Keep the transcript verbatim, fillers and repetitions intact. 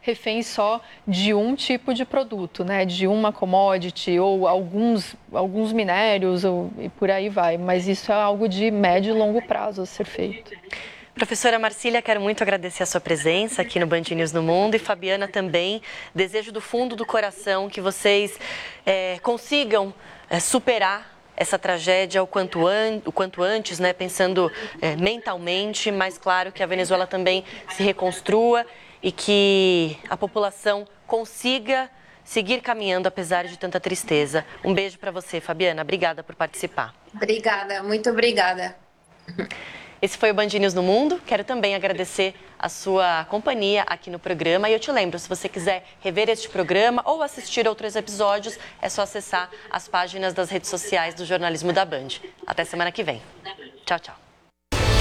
refém só de um tipo de produto, né? De uma commodity ou alguns, alguns minérios ou, e por aí vai. Mas isso é algo de médio e longo prazo a ser feito. Professora Marcília, quero muito agradecer a sua presença aqui no Band News no Mundo e Fabiana também. Desejo do fundo do coração que vocês é, consigam é, superar essa tragédia o quanto, an o quanto antes, né, pensando é, mentalmente, mas claro que a Venezuela também se reconstrua e que a população consiga seguir caminhando apesar de tanta tristeza. Um beijo para você, Fabiana. Obrigada por participar. Obrigada, muito obrigada. Esse foi o Band News no Mundo. Quero também agradecer a sua companhia aqui no programa. E eu te lembro, se você quiser rever este programa ou assistir outros episódios, é só acessar as páginas das redes sociais do Jornalismo da Band. Até semana que vem. Tchau, tchau.